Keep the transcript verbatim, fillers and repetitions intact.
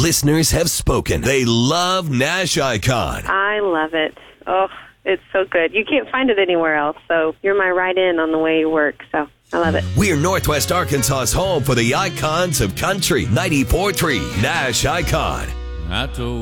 listeners have spoken. They love Nash Icon. I love it. Oh, it's so good. You can't find it anywhere else, so you're my ride-in on the way to work, so I love it. We're Northwest Arkansas's home for the icons of country. ninety-four point three Nash Icon. I told